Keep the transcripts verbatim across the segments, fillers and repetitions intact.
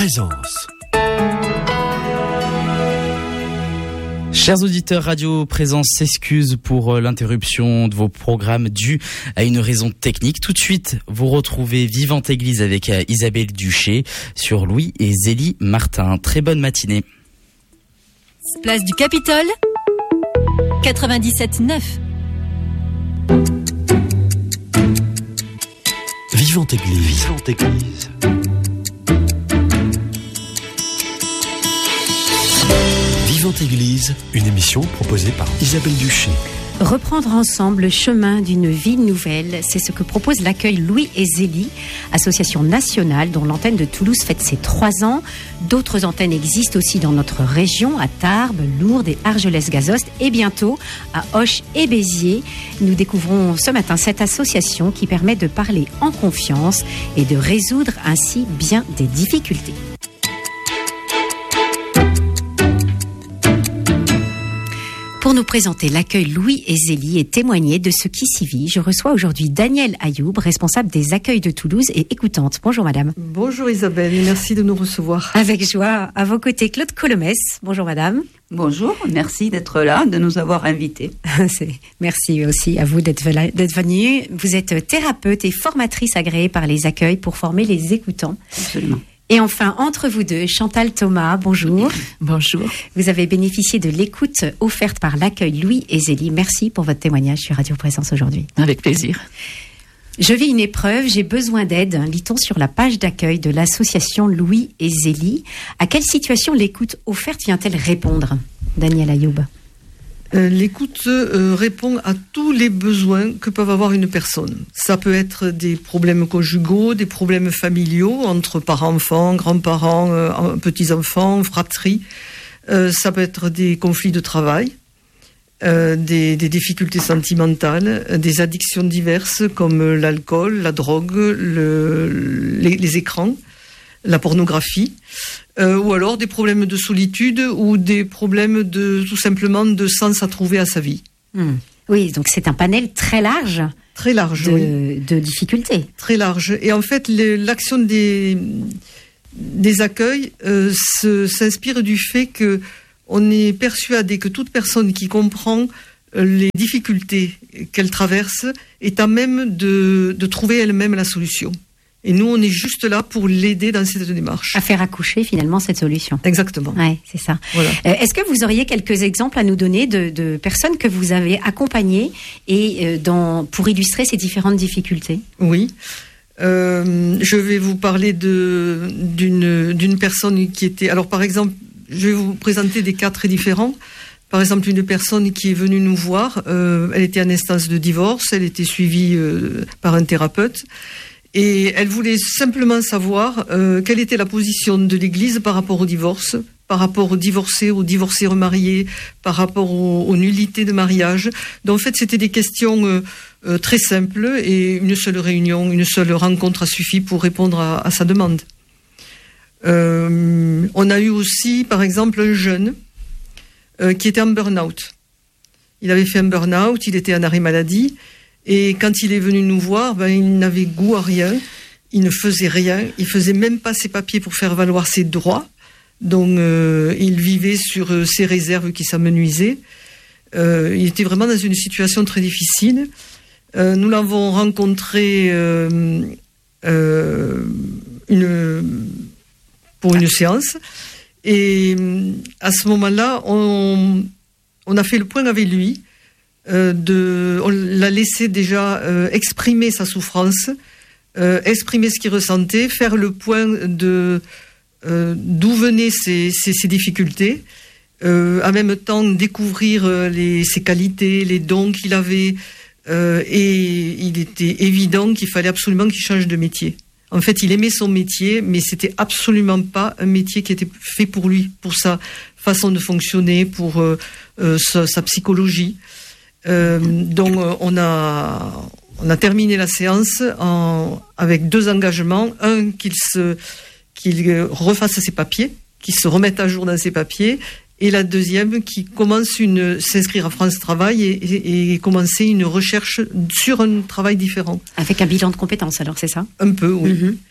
Présence. Chers auditeurs, Radio Présence s'excuse pour l'interruption de vos programmes due à une raison technique. Tout de suite, vous retrouvez Vivante Église avec Isabelle Duché sur Louis et Zélie Martin. Très bonne matinée. Place du Capitole, quatre-vingt-dix-sept neuf. Vivante Église. Vivante Église. Vivante Église, une émission proposée par Isabelle Duché. Reprendre ensemble le chemin d'une vie nouvelle, c'est ce que propose l'accueil Louis et Zélie, association nationale dont l'antenne de Toulouse fête ses trois ans. D'autres antennes existent aussi dans notre région, à Tarbes, Lourdes et Argelès-Gazost, et bientôt à Auch et Béziers. Nous découvrons ce matin cette association qui permet de parler en confiance et de résoudre ainsi bien des difficultés. Pour nous présenter l'accueil Louis et Zélie et témoigner de ce qui s'y vit, je reçois aujourd'hui Danielle Ayoub, responsable des accueils de Toulouse et écoutante. Bonjour madame. Bonjour Isabelle, merci de nous recevoir. Avec joie. À vos côtés, Claude Colomès. Bonjour madame. Bonjour, merci d'être là, de nous avoir invités. Merci aussi à vous d'être, d'être venue. Vous êtes thérapeute et formatrice agréée par les accueils pour former les écoutants. Absolument. Et enfin, entre vous deux, Chantal Thomas, bonjour. Bonjour. Vous avez bénéficié de l'écoute offerte par l'accueil Louis et Zélie. Merci pour votre témoignage sur Radio Présence aujourd'hui. Avec plaisir. Je vis une épreuve, j'ai besoin d'aide, lit-on sur la page d'accueil de l'association Louis et Zélie. À quelle situation l'écoute offerte vient-elle répondre, Danielle Ayoub? Euh, l'écoute euh, répond à tous les besoins que peuvent avoir une personne. Ça peut être des problèmes conjugaux, des problèmes familiaux entre parents-enfants, grands-parents, euh, petits-enfants, fratries. Euh, ça peut être des conflits de travail, euh, des, des difficultés sentimentales, euh, des addictions diverses comme l'alcool, la drogue, le, les, les écrans, la pornographie. Euh, ou alors des problèmes de solitude ou des problèmes de tout simplement de sens à trouver à sa vie. Mmh. Oui, donc c'est un panel très large. Très large, de, oui. de difficultés. Très large. Et en fait, le, l'action des des accueils euh, se, s'inspire du fait que on est persuadé que toute personne qui comprend les difficultés qu'elle traverse est à même de de trouver elle-même la solution. Et nous, on est juste là pour l'aider dans cette démarche. À faire accoucher finalement cette solution. Exactement. Ouais, c'est ça. Voilà. Euh, est-ce que vous auriez quelques exemples à nous donner de, de personnes que vous avez accompagnées et euh, dans, pour illustrer ces différentes difficultés? Oui. Euh, je vais vous parler de, d'une, d'une personne qui était... Alors par exemple, je vais vous présenter des cas très différents. Par exemple, une personne qui est venue nous voir, euh, elle était en instance de divorce, elle était suivie euh, par un thérapeute. Et elle voulait simplement savoir euh, quelle était la position de l'Église par rapport au divorce, par rapport aux divorcés, aux divorcés remariés, par rapport aux, aux nullités de mariage. Donc en fait, c'était des questions euh, euh, très simples et une seule réunion, une seule rencontre a suffi pour répondre à, à sa demande. Euh, on a eu aussi, par exemple, un jeune euh, qui était en burn-out. Il avait fait un burn-out, il était en arrêt maladie. Et quand il est venu nous voir, ben, il n'avait goût à rien, il ne faisait rien, il faisait même pas ses papiers pour faire valoir ses droits. Donc euh, il vivait sur euh, ses réserves qui s'amenuisaient. Euh, il était vraiment dans une situation très difficile. Euh, nous l'avons rencontré euh, euh, une, pour une séance. Et à ce moment-là, on, on a fait le point avec lui. Euh, de, on l'a laissé déjà euh, exprimer sa souffrance, euh, exprimer ce qu'il ressentait, faire le point de euh, d'où venaient ses, ses, ses difficultés, euh, en même temps découvrir euh, les, ses qualités, les dons qu'il avait, euh, et il était évident qu'il fallait absolument qu'il change de métier. En fait, il aimait son métier, mais c'était absolument pas un métier qui était fait pour lui, pour sa façon de fonctionner, pour euh, euh, sa, sa psychologie. Euh, donc on a on a terminé la séance en, avec deux engagements, un qu'il se qu'il refasse ses papiers, qu'il se remette à jour dans ses papiers, et la deuxième qui commence une s'inscrire à France Travail et, et, et commencer une recherche sur un travail différent. Avec un bilan de compétences alors, c'est ça? Un peu, oui. Mm-hmm.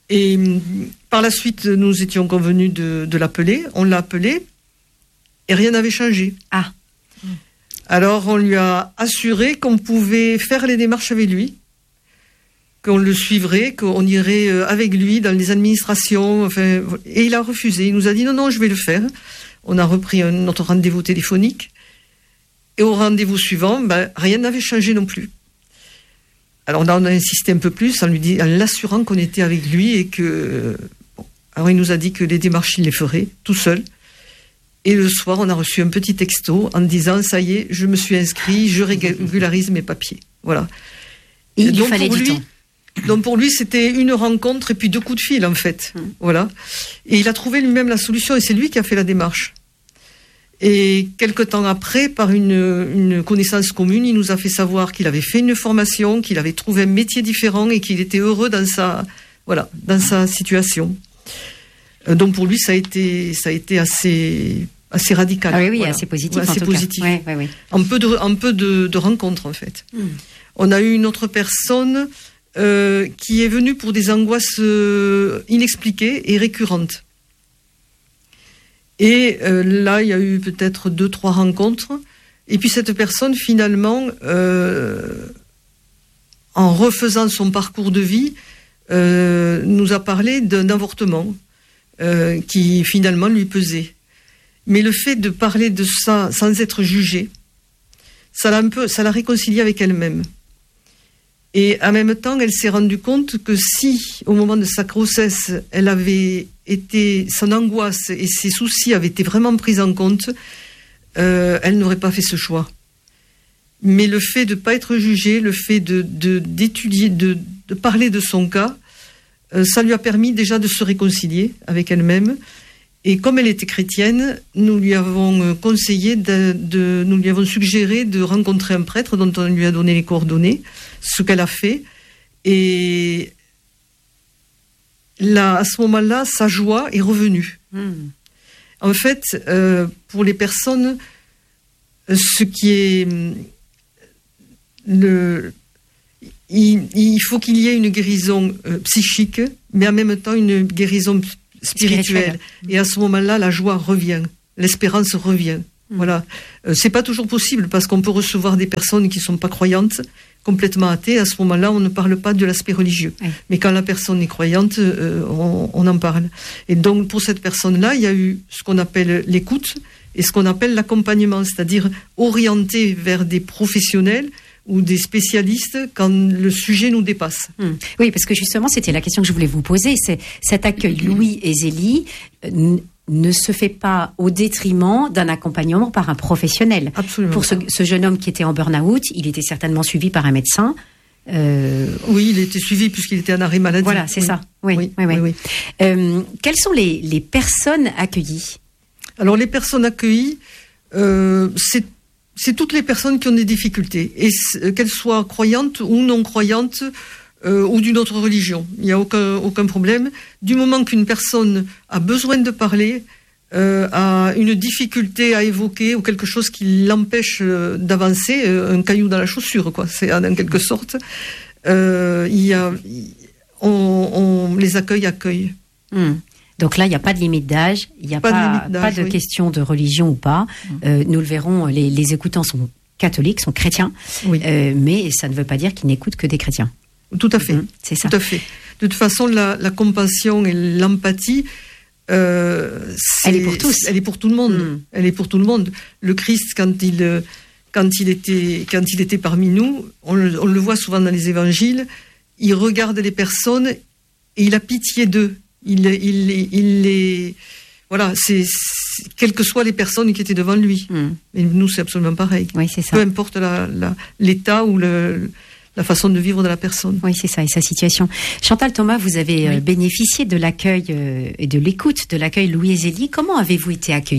Et par la suite, nous étions convenus de, de l'appeler. On l'a appelé et rien n'avait changé. Ah. Alors, on lui a assuré qu'on pouvait faire les démarches avec lui, qu'on le suivrait, qu'on irait avec lui dans les administrations. Enfin, et il a refusé. Il nous a dit non, non, je vais le faire. On a repris un, notre rendez-vous téléphonique. Et au rendez-vous suivant, ben, rien n'avait changé non plus. Alors là, on a insisté un peu plus en lui dit, en l'assurant qu'on était avec lui et que. Bon, alors il nous a dit que les démarches, il les ferait tout seul. Et le soir, on a reçu un petit texto en disant ça y est, je me suis inscrit, je régularise mes papiers. Voilà. Et il lui donc fallait pour du lui, temps. Donc pour lui, c'était une rencontre et puis deux coups de fil en fait. Mmh. Voilà. Et il a trouvé lui-même la solution et c'est lui qui a fait la démarche. Et quelque temps après, par une, une connaissance commune, il nous a fait savoir qu'il avait fait une formation, qu'il avait trouvé un métier différent et qu'il était heureux dans sa, voilà, dans sa situation. Donc pour lui, ça a été, ça a été assez, assez radical. Ah oui, oui, voilà. assez positif. Ouais, en assez tout positif. Cas. Ouais, ouais, ouais. Un peu de, un peu de, de rencontre en fait. Mm. On a eu une autre personne euh, qui est venue pour des angoisses euh, inexpliquées et récurrentes. Et euh, là, il y a eu peut-être deux, trois rencontres. Et puis cette personne, finalement, euh, en refaisant son parcours de vie, euh, nous a parlé d'un avortement euh, qui finalement lui pesait. Mais le fait de parler de ça sans être jugée, ça l'a un peu, ça l'a réconciliée avec elle-même. Et en même temps, elle s'est rendue compte que si, au moment de sa grossesse, elle avait été, son angoisse et ses soucis avaient été vraiment pris en compte, euh, elle n'aurait pas fait ce choix. Mais le fait de ne pas être jugée, le fait de, de, d'étudier, de, de parler de son cas, euh, ça lui a permis déjà de se réconcilier avec elle-même. Et comme elle était chrétienne, nous lui avons conseillé, de, de, nous lui avons suggéré de rencontrer un prêtre dont on lui a donné les coordonnées, ce qu'elle a fait. Et là, à ce moment-là, sa joie est revenue. Mmh. En fait, euh, pour les personnes, ce qui est le, il, il faut qu'il y ait une guérison euh, psychique, mais en même temps une guérison spirituelle. spirituelle. Et à ce moment-là, la joie revient, l'espérance revient. Mmh. Voilà. Euh, c'est pas toujours possible parce qu'on peut recevoir des personnes qui sont pas croyantes, complètement athées. À ce moment-là, on ne parle pas de l'aspect religieux. Oui. Mais quand la personne est croyante, euh, on, on en parle. Et donc, pour cette personne-là, il y a eu ce qu'on appelle l'écoute et ce qu'on appelle l'accompagnement, c'est-à-dire orienter vers des professionnels ou des spécialistes quand le sujet nous dépasse. Mmh. Oui, parce que justement, c'était la question que je voulais vous poser. C'est cet accueil Louis et Zélie euh, ne se fait pas au détriment d'un accompagnement par un professionnel. Absolument. Pour ce, ce jeune homme qui était en burn-out, il était certainement suivi par un médecin. Euh... Oui, il était suivi puisqu'il était en arrêt maladie. Voilà, c'est oui. ça. Oui, oui, oui. oui. oui. Euh, quelles sont les, les personnes accueillies ? Alors, les personnes accueillies, euh, c'est C'est toutes les personnes qui ont des difficultés, et qu'elles soient croyantes ou non croyantes, euh, ou d'une autre religion. Il n'y a aucun, aucun problème. Du moment qu'une personne a besoin de parler, euh, a une difficulté à évoquer, ou quelque chose qui l'empêche d'avancer, euh, un caillou dans la chaussure, quoi. C'est en quelque sorte. Euh, il y a, on, on les accueille, accueille. Mmh. Donc là, il n'y a pas de limite d'âge, il n'y a pas, pas, pas de oui. question de religion ou pas. Euh, nous le verrons, les, les écoutants sont catholiques, sont chrétiens, oui. euh, mais ça ne veut pas dire qu'ils n'écoutent que des chrétiens. Tout à fait, mmh, c'est ça. Tout à fait. De toute façon, la, la compassion et l'empathie, euh, elle est pour tous. Elle est pour tout le monde. Mmh. Elle est pour tout le monde. Le Christ, quand il, quand il était, quand il était parmi nous, on le, on le voit souvent dans les évangiles, il regarde les personnes et il a pitié d'eux. Il, il, il les, voilà, c'est, c'est quelles que soient les personnes qui étaient devant lui. Mm. Et nous, c'est absolument pareil. Oui, c'est ça. Peu importe la, la, l'état ou le, la façon de vivre de la personne. Oui, c'est ça, et sa situation. Chantal Thomas, vous avez oui. euh, bénéficié de l'accueil euh, et de l'écoute de l'accueil Louis et Zélie. Comment avez-vous été accueillis ?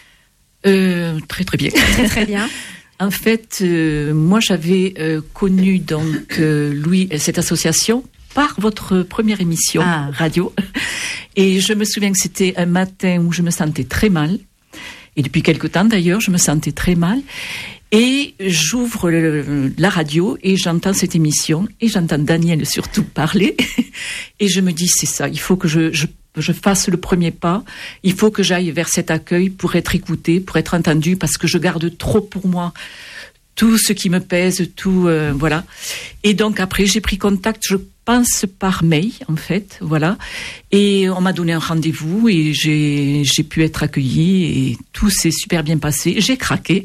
euh, Très, très bien. Très, très bien. En fait, euh, moi, j'avais euh, connu donc euh, Louis, cette association, par votre première émission ah. radio. Et je me souviens que c'était un matin où je me sentais très mal. Et depuis quelque temps, d'ailleurs, je me sentais très mal. Et j'ouvre le, la radio et j'entends cette émission et j'entends Daniel surtout parler et je me dis c'est ça, il faut que je, je, je fasse le premier pas, il faut que j'aille vers cet accueil pour être écoutée, pour être entendue parce que je garde trop pour moi tout ce qui me pèse, tout euh, voilà. Et donc après j'ai pris contact, je pense par mail en fait, voilà. Et on m'a donné un rendez-vous et j'ai j'ai pu être accueillie et tout s'est super bien passé. J'ai craqué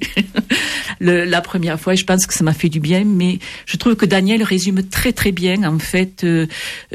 le, la première fois et je pense que ça m'a fait du bien. Mais je trouve que Daniel résume très très bien en fait euh,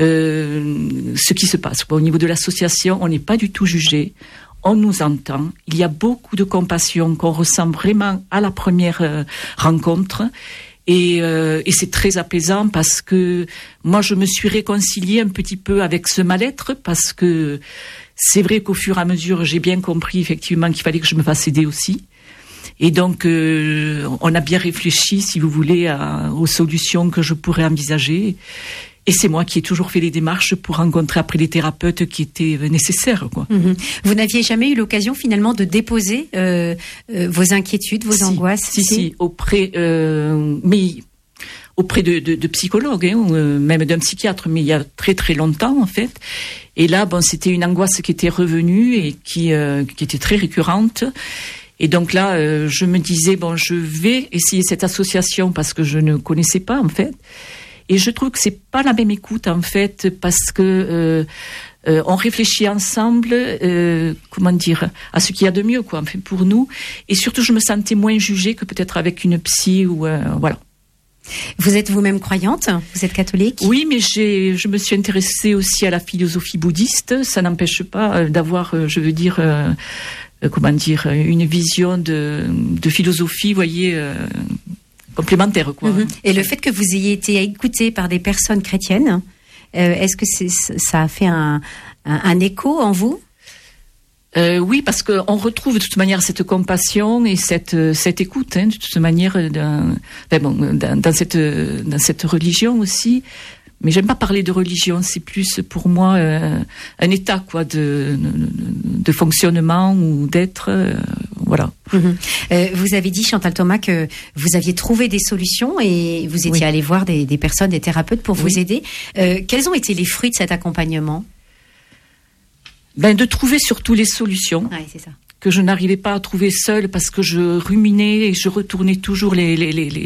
euh, ce qui se passe. Au niveau de l'association, on n'est pas du tout jugé. On nous entend, il y a beaucoup de compassion qu'on ressent vraiment à la première euh, rencontre et, euh, et c'est très apaisant parce que moi je me suis réconciliée un petit peu avec ce mal-être parce que c'est vrai qu'au fur et à mesure j'ai bien compris effectivement qu'il fallait que je me fasse aider aussi et donc euh, on a bien réfléchi si vous voulez à, aux solutions que je pourrais envisager. Et c'est moi qui ai toujours fait les démarches pour rencontrer après les thérapeutes qui étaient nécessaires, quoi. Mmh. Vous n'aviez jamais eu l'occasion finalement de déposer euh, euh, vos inquiétudes, vos si, angoisses Si, si, si auprès, euh, mais auprès de, de, de psychologues, hein, ou euh, même d'un psychiatre, mais il y a très très longtemps en fait. Et là, bon, c'était une angoisse qui était revenue et qui euh, qui était très récurrente. Et donc là, euh, je me disais bon, je vais essayer cette association parce que je ne connaissais pas en fait. Et je trouve que c'est pas la même écoute en fait parce que euh, euh, on réfléchit ensemble, euh, comment dire, à ce qu'il y a de mieux quoi, enfin pour nous. Et surtout, je me sentais moins jugée que peut-être avec une psy ou euh, voilà. Vous êtes vous-même croyante? Vous êtes catholique? Oui, mais j'ai, je me suis intéressée aussi à la philosophie bouddhiste. Ça n'empêche pas euh, d'avoir, euh, je veux dire, euh, euh, comment dire, une vision de, de philosophie, vous voyez. Euh, complémentaire quoi. Mmh. Et le fait que vous ayez été écouté par des personnes chrétiennes, euh, est-ce que c'est, ça a fait un, un, un écho en vous? Euh, oui, parce qu'on retrouve de toute manière cette compassion et cette, cette écoute, hein, de toute manière, dans, ben bon, dans, dans, cette, dans cette religion aussi. Mais j'aime pas parler de religion, c'est plus pour moi euh, un état quoi de, de, de fonctionnement ou d'être, euh, voilà. Mmh. Euh, vous avez dit, Chantal Thomas, que vous aviez trouvé des solutions et vous étiez oui. allé voir des, des personnes, des thérapeutes pour vous oui. aider. Euh, quels ont été les fruits de cet accompagnement? Ben de trouver surtout les solutions. Ouais, c'est ça. Que je n'arrivais pas à trouver seule parce que je ruminais et je retournais toujours les, les, les,